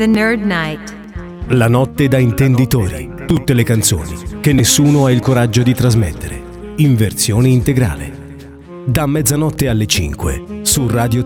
The Nerd Night. La notte da intenditori. Tutte le canzoni che nessuno ha il coraggio di trasmettere. In versione integrale. Da mezzanotte alle 5 su Radio